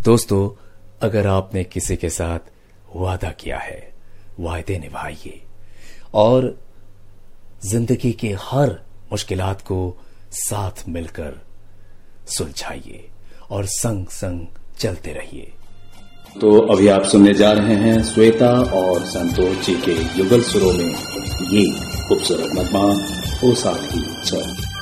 दोस्तों, अगर आपने किसी के साथ वादा किया है, वायदे निभाइए और जिंदगी के हर मुश्किलात को साथ मिलकर सुलझाइए और संग संग चलते रहिए। तो अभी आप सुनने जा रहे हैं श्वेता और संतोष जी के युगल सुरों में ये खूबसूरत नगमा ओ साथी चल।